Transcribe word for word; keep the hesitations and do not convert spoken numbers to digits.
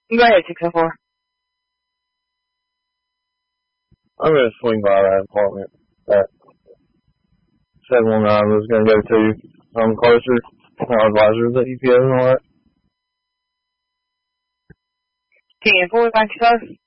Go ahead, six oh four. I'm going to swing by that apartment that seven one nine was going to go to. I'm closer. I'll advise her the E P O and all that. ten four, thank you, sir.